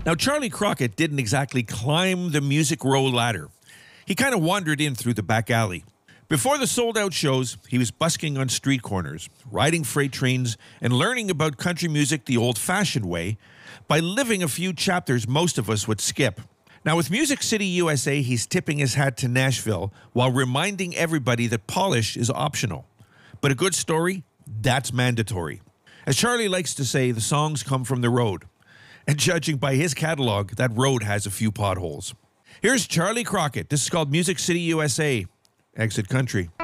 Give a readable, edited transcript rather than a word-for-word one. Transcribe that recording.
Now, Charlie Crockett didn't exactly climb the Music Row ladder. He kind of wandered in through the back alley. Before the sold-out shows, he was busking on street corners, riding freight trains, and learning about country music the old-fashioned way by living a few chapters most of us would skip. Now, with Music City, USA, he's tipping his hat to Nashville while reminding everybody that polish is optional. But a good story, that's mandatory. As Charlie likes to say, the songs come from the road. And judging by his catalog, that road has a few potholes. Here's Charlie Crockett. This is called Music City, USA. Exit Country.